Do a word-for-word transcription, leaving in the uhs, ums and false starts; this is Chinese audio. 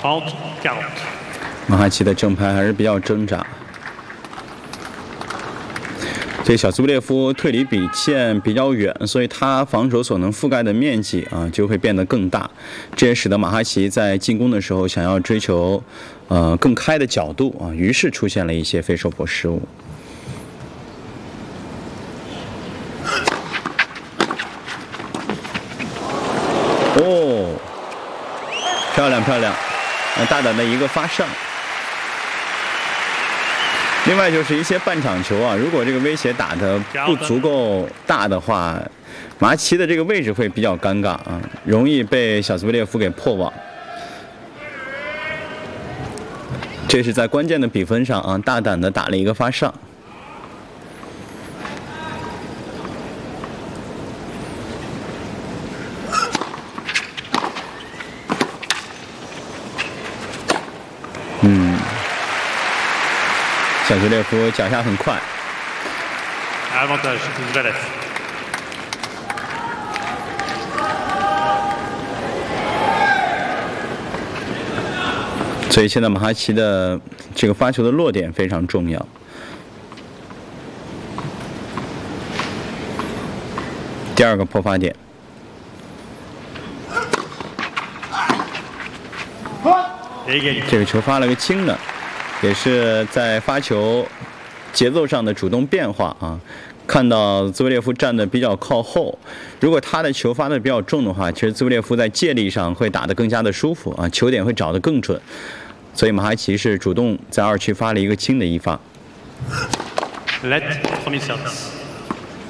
马哈奇的正拍还是比较挣扎。 这小兹布列夫退离比线比较远，所以他防守所能覆盖的面积啊就会变得更大，这也使得马哈奇在进攻的时候想要追求呃更开的角度啊，于是出现了一些飞手坡失误。哦，漂亮漂亮，呃，大胆的一个发上。 另外就是一些半场球啊，如果这个威胁打得不足够大的话，马哈奇的这个位置会比较尴尬啊，容易被小兹布列夫给破网。这是在关键的比分上啊，大胆的打了一个发上。嗯。 小兹列夫脚下很快。所以现在马哈奇的这个发球的落点非常重要。第二个破发点。这个球发了个轻的。 也是在发球节奏上的主动变化啊，看到兹维列夫站得比较靠后，如果他的球发得比较重的话，其实兹维列夫在借力上会打得更加的舒服啊，球点会找得更准，所以马哈奇是主动在二区发了一个轻的一发。Let